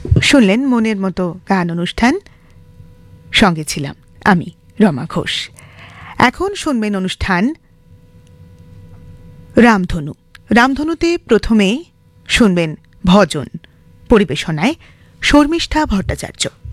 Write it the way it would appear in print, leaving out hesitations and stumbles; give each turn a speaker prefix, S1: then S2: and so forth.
S1: শুনলেন মনের মতো গান অনুষ্ঠান, সঙ্গে ছিলাম আমি রমা ঘোষ। এখন শুনবেন অনুষ্ঠান রামধনু। রামধনুতে প্রথমে শুনবেন ভজন, পরিবেশনায় শর্মিষ্ঠা ভট্টাচার্য।